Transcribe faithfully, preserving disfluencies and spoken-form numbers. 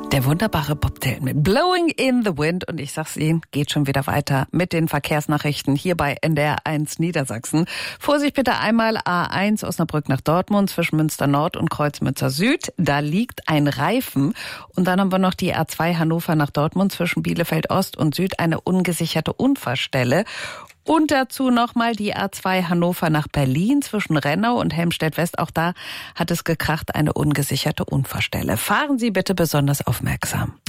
Der wunderbare Bob Dylan mit Blowing in the Wind. Und ich sag's Ihnen, geht schon wieder weiter mit den Verkehrsnachrichten hier bei N D R eins Niedersachsen. Vorsicht bitte einmal A eins Osnabrück nach Dortmund zwischen Münster Nord und Kreuzmünster Süd. Da liegt ein Reifen. Und dann haben wir noch die A zwei Hannover nach Dortmund zwischen Bielefeld Ost und Süd, eine ungesicherte Unfallstelle. Und dazu nochmal die A zwei Hannover nach Berlin zwischen Rennau und Helmstedt-West. Auch da hat es gekracht, eine ungesicherte Unfallstelle. Fahren Sie bitte besonders aufmerksam.